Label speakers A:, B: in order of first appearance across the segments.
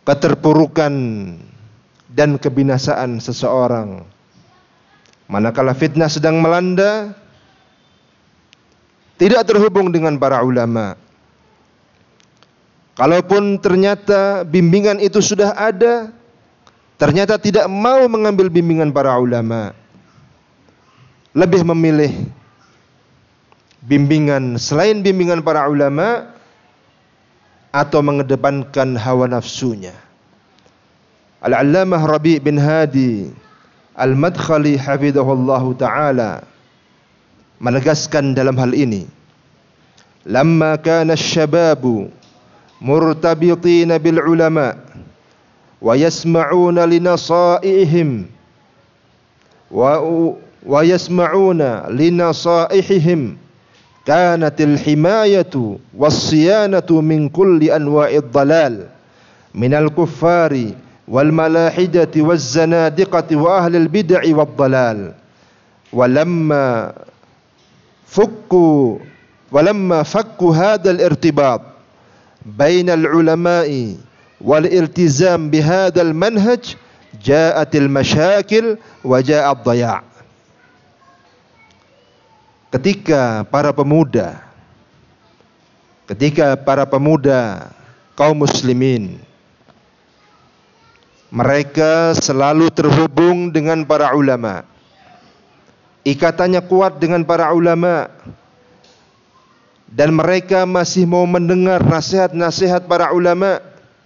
A: keterpurukan dan kebinasaan seseorang. Manakala fitnah sedang melanda, tidak terhubung dengan para ulama. Kalaupun ternyata bimbingan itu sudah ada, ternyata tidak mau mengambil bimbingan para ulama, lebih memilih bimbingan selain bimbingan para ulama atau mengedepankan hawa nafsunya. Al-Allamah Rabi' bin Hadi Al-Madkhali hafizahullahu ta'ala menegaskan dalam hal ini, lamma kana asy-syababu murtabitina bil ulama wa yasma'una li nasaihim wa yasma'una li nasaihim kanatil himayatu was-siyanatu min kulli anwa'id dhalal minal kuffari wal malahidati waz zanadiqati wa ahlil bid'i wad dhalal walamma fakku hadzal irtibat bainal ulama'i wal iltizam bihadzal manhaj ja'atil masyakil wa ja'ad dhaya'. Ketika para pemuda kaum muslimin mereka selalu terhubung dengan para ulama, ikatannya kuat dengan para ulama, dan mereka masih mau mendengar nasihat-nasihat para ulama,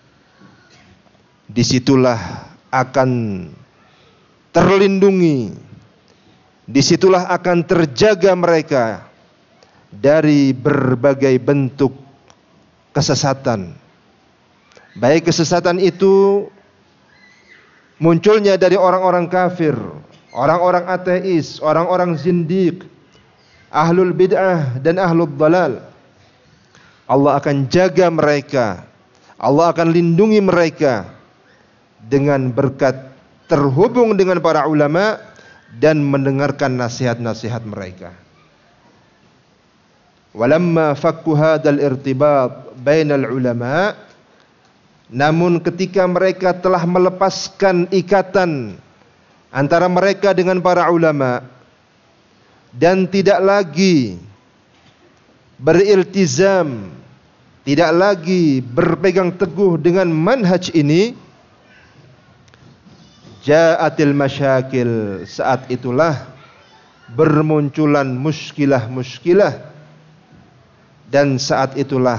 A: disitulah akan terlindungi, disitulah akan terjaga mereka dari berbagai bentuk kesesatan. Baik kesesatan itu munculnya dari orang-orang kafir, orang-orang ateis, orang-orang zindiq, ahlul bid'ah dan ahlul dhalal. Allah akan jaga mereka, Allah akan lindungi mereka dengan berkat terhubung dengan para ulama dan mendengarkan nasihat-nasihat mereka. Walamma fakku hadzal irtibat bainal ulama, namun ketika mereka telah melepaskan ikatan antara mereka dengan para ulama dan tidak lagi beriltizam, tidak lagi berpegang teguh dengan manhaj ini, ja'atil masyakil, saat itulah bermunculan muskilah-muskilah, dan saat itulah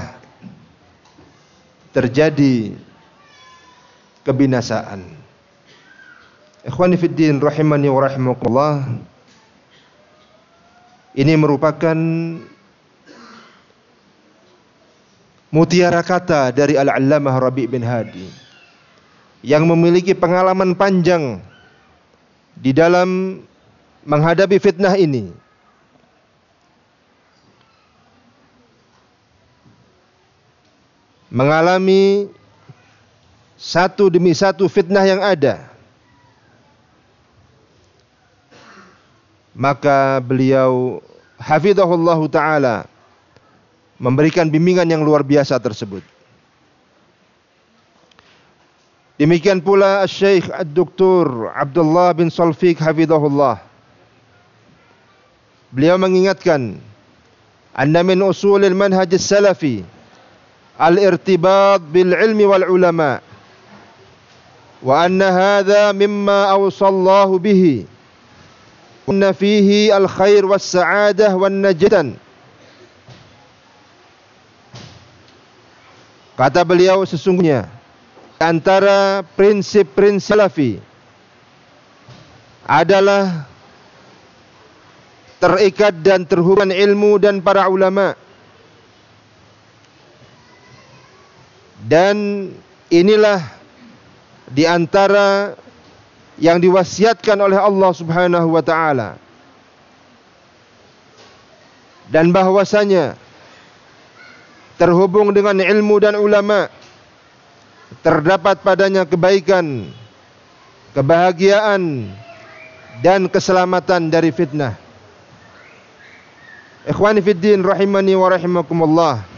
A: terjadi kebinasaan. Ikhwani fid din rahimani wa rahimakumullah, ini merupakan mutiara kata dari Al-Allamah Rabi' bin Hadi yang memiliki pengalaman panjang di dalam menghadapi fitnah ini. Mengalami satu demi satu fitnah yang ada. Maka beliau hafizahullahu ta'ala memberikan bimbingan yang luar biasa tersebut. Demikian pula Syekh Ad-Doktor Abdullah bin Salfiq hafizahullah. Beliau mengingatkan, anna min usulil manhaj salafi al-irtibat bil ilmi wal ulama, wa anna hadha mimma awsallahu bihi kunna fihi al khair was sa'adah wan najatan. Kata beliau, sesungguhnya antara prinsip-prinsip salafi adalah terikat dan terhubung ilmu dan para ulama. Dan inilah di antara yang diwasiatkan oleh Allah Subhanahu wa taala. Dan bahwasanya terhubung dengan ilmu dan ulama terdapat padanya kebaikan, kebahagiaan dan keselamatan dari fitnah. Ikhwani fid din rahimani wa rahimakumullah.